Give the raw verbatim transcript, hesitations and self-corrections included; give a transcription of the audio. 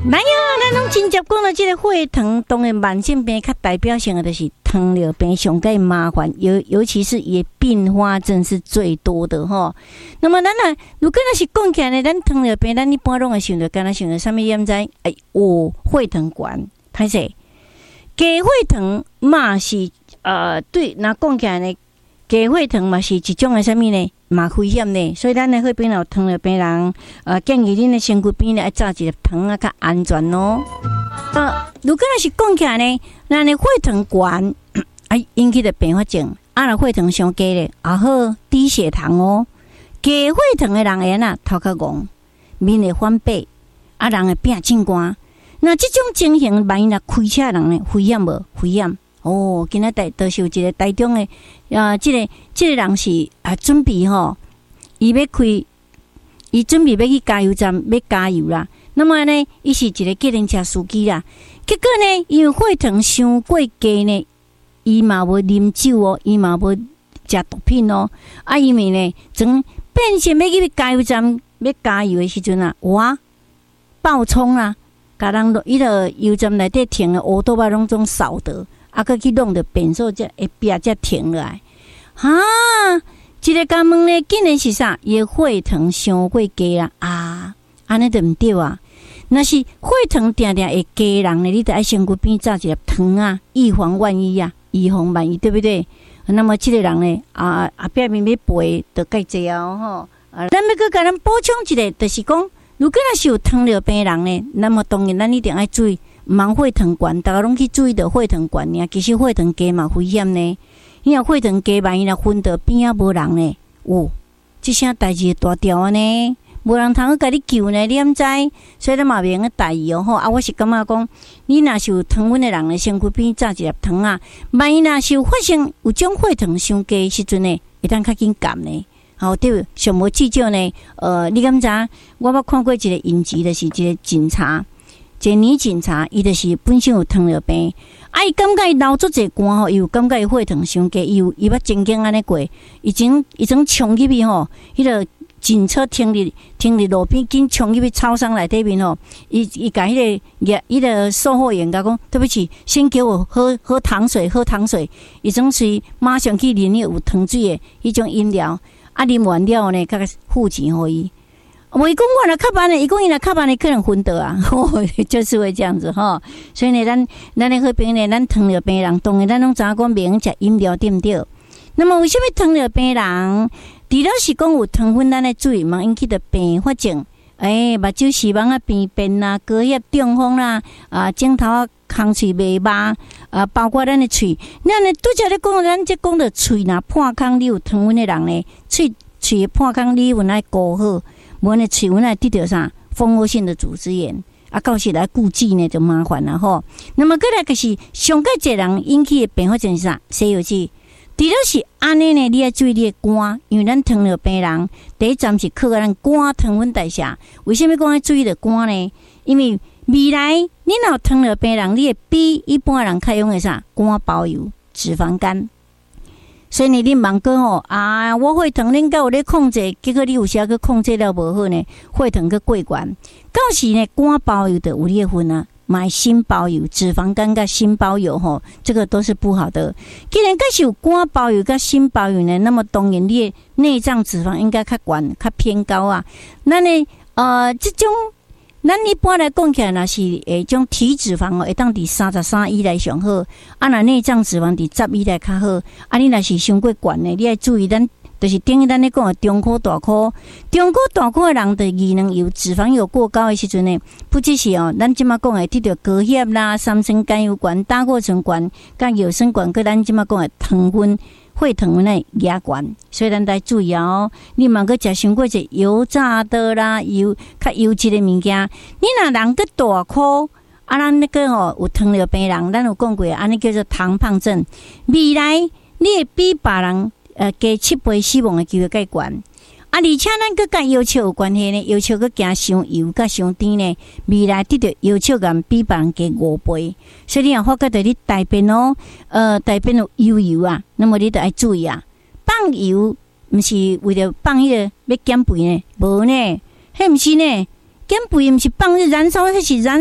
来呀，咱拢真接讲了，这个血糖当然慢性病较代表性的就是糖尿病上介麻烦，尤尤其是也并发症是最多的吼。那么咱啊，如果那是讲起来呢，咱糖尿病，咱一般拢会想到，敢若想到什么验知？哎，哦，血糖悬，歹势，低血糖嘛是呃对，那讲起来呢，低血糖嘛是一种的什么呢？嘛危险呢，所以咱呢，会边有糖尿病人，呃，建议恁的身躯边呢，爱罩一个糖啊，较安全哦。呃，如果若是讲起来呢，咱的血糖悬，啊，引起的并发症，啊，若血糖上低咧，也好低血糖哦。低血糖的人会呐，头较戆，面会反白，啊，人会变真寒。那这种情形，万一若开车人呢，危险无？危险。哦，今仔台都是有一个台中的啊，这个这个人是啊，准备吼，伊要开，伊准备要去加油站要加油啦。那么呢，伊是一个计程车司机啦。结果呢，因为血糖伤过低呢，伊嘛无啉酒哦，伊嘛无食毒品哦。啊，因为呢，从变成要去加油站要加油的时阵啊，哇，爆冲啊，甲人伊个油站内底停的乌多巴拢总扫得。啊，佮去弄着变数，才会壁才停落来。哈，一个家问呢，竟然是啥？伊血糖伤过低啦啊！安尼就毋对啊！若是血糖定定会低人呢，你得爱身躯边罩一粒糖啊，预防万一啊，预防万一，对不对？那么这个人呢，啊啊，壁面要背得介济哦吼。啊，咱要佮甲咱补充一个，就是讲，如果若是有糖尿病人呢，那么当然咱一定要注意。茫血糖悬，大家拢去注意到血糖悬呢。其实血糖低嘛危险呢。因为血糖低，万一若昏倒边啊无人呢，哦，这啥代志会大条啊呢？无人通去甲你救呢，你毋知？所以咱嘛袂用个大意哦吼。啊，我是感觉讲，你若是有糖分的人呢，身躯边罩一粒糖啊，万一若是有发生有种血糖伤低时阵呢，会当较紧降呢。好对，上无至少呢，呃，你敢知？我捌看过一个影集，就是一个警察。一个女警察，伊就是本身有糖尿病，啊，伊感觉伊流足侪汗吼，伊有感觉伊血糖伤低，伊有伊捌曾经安尼过，伊曾伊曾冲入去吼，迄个警车停伫停伫路边，紧冲入去超商内底面吼，伊伊甲迄个业迄个售货员甲讲，对不起，先给我喝喝糖水，喝糖水，伊总是马上去啉迄有糖水的迄种饮料，啊，啉完了呢，甲付钱互伊。我一讲我来卡班呢，一讲伊来卡班呢，可能昏倒啊，就是会这样子哈。所以呢，咱咱咧好边呢，咱糖尿病人，当然咱拢知影讲袂用食饮料，对不对？那么为什么糖尿病人除了是讲有糖分，咱来注意，嘛引起的并发症，诶、欸，目睭视网啊变变啦，高血中风啦，啊，镜头啊空喙袂麻，啊，包括咱的喙，咱呢拄则咧讲，咱即讲到喙若破空，你有糖分的人呢，喙喙破空，你有爱顾好。无呢，喙纹来得到啥蜂窝性的组织炎啊，到时来顾忌呢就麻烦了吼。那么过来就是上个侪人引起的并发症是啥？西药剂。除了是安尼呢，你要注意你的肝，因为咱糖尿病人第一站是靠咱肝糖分代谢。为什么讲要注意的肝呢？因为未来你若糖尿病人，你会比一般人较用的啥肝包油、脂肪肝。所以呢，你茫讲吼啊，我血糖恁敢有咧控制，结果你有时去控制了无好呢，血糖去过悬，到时呢肝包油的有裂痕啊，买心包油、脂肪肝跟心包油吼，这个都是不好的。既然该是有肝包油跟心包油呢，那么当然你的内脏脂肪应该较悬、较偏高啊。那呢，呃，这种。咱一般来讲起来，若是诶种体脂肪哦，会当伫三十三以内上好，啊，若内脏脂肪伫十以内较好。啊，你若是伤过悬诶，你要注意，咱就是等于咱咧讲诶中科大科，中科大科诶人的机能有脂肪有过高诶时阵呢，不只是哦，咱即马讲诶，得到高血啦、三酸甘油悬、胆固醇悬、甲药酸悬，佮咱即马讲诶糖分。血糖分呢压悬，所以咱得注意哦。你莫去食伤过济油炸的啦，油较油脂的物件。你若人个大颗，啊，咱那个哦有糖尿病人，咱有讲过，安尼叫做糖胖症。未来你会比别人呃加七倍死亡的机会较悬。啊，而且咱佮甲腰笑有关系呢，腰笑佮行伤油佮伤甜呢，未来得到腰笑感比别人加五倍，所以你若发觉到你大便哦，呃，大便有油油啊，那么你得要注意啊，放油毋是为了放迄个要减肥呢，无呢，迄毋是呢，减肥毋是放燃烧，迄是燃。